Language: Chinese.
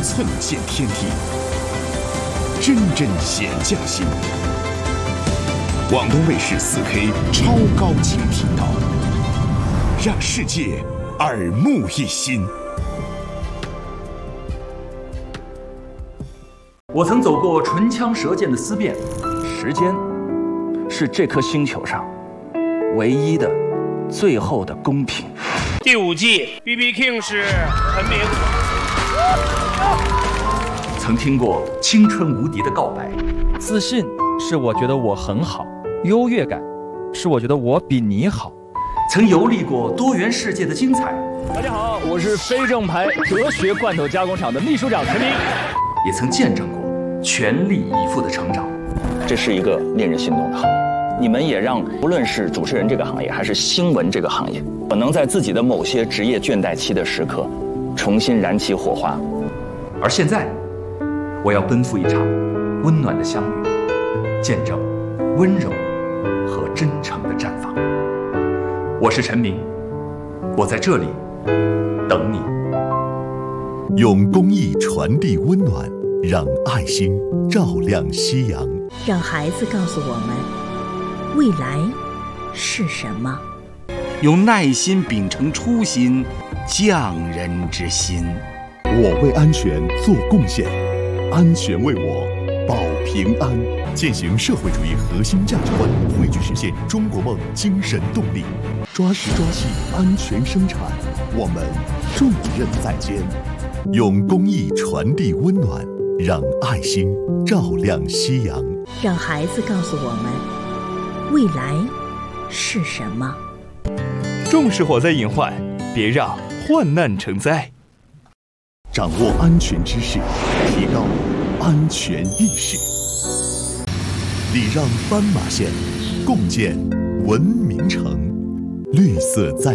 寸见天地，真真显匠心。广东卫视4K 超高清频道，让世界耳目一新。 我曾走过唇枪舌剑的思辨， 时间是这颗星球上唯一的、最后的公平。 第5季 BB King 是陈明。 曾听过青春无敌的告白， 自信是我觉得我很好，优越感是我觉得我比你好。 曾游历过多元世界的精彩。 大家好，我是非正牌哲学罐头加工厂的秘书长陈明。 也曾见证过全力以赴的成长。 这是一个令人心动的行业，你们也让无论是主持人这个行业，还是新闻这个行业，可能在自己的某些职业倦怠期的时刻，重新燃起火花。 而现在，我要奔赴一场温暖的相遇，见证温柔和真诚的绽放。我是陈明，我在这里等你。 用公益传递温暖，让爱心照亮夕阳。 让孩子告诉我们，未来是什么？ 用耐心秉承初心，匠人之心。 我为安全做贡献，安全为我保平安。践行社会主义核心价值观，汇聚实现中国梦精神动力。抓实抓细，安全生产，我们重任在肩。用公益传递温暖，让爱心照亮夕阳。 让孩子告诉我们，未来是什么？ 重视火灾隐患，别让患难成灾。 掌握安全知识，提高安全意识，礼让斑马线，共建文明城。绿色在